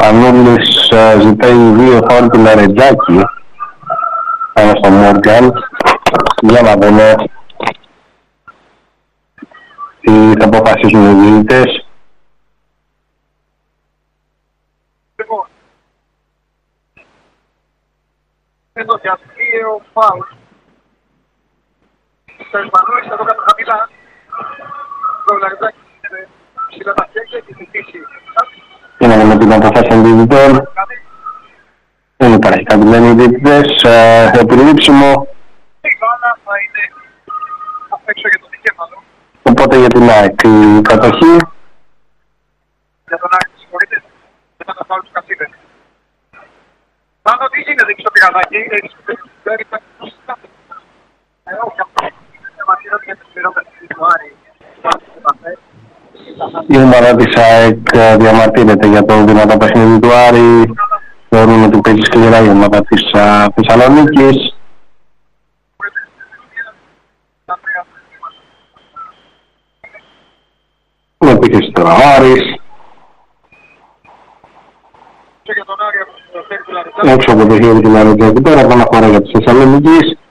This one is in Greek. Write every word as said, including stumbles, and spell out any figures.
Μανούλης ζητάει δύο φάουλ του Λαρετζάκη πάνω στο Μόργαν. Για να δούμε τι θα αποφασίσουν οι διαιτητές. Λοιπόν, εδώ για δύο φάουλ. Στο Μανούλης εδώ κάτω χαμηλά. Το Λαρετζάκη είναι ψηλά τα χέρια και ζητήσει. Για να δούμε την αποφάση των διαιτητών. Δεν υπάρχει κάτι λένε οι διαιτητές. Επιλήψιμο. Η μπάλα θα είναι απ' έξω για το δικέφαλο. Οπότε για την ΑΕΚ η κατοχή. Για τον ΑΕΚ, συγχωρείτε, για τα φάουλ του Κασίδε. Πάνω τι γίνεται εκεί στο πηγαδάκι, δεν υπάρχει όχι αυτό. Εματήρω και την πληρώμενη του Άρη. Η ομάδα της ΑΕΚ διαμαρτύρεται για το δυνατό παιχνίδι του Άρη. Θεωρούν ότι παίζει σκληρά η ομάδα της Θεσσαλονίκης. Με επίθεση τώρα ο Άρης. Έξω από το χέρι του Λαρετζάκη τώρα, επαναφορά για της Θεσσαλονίκης.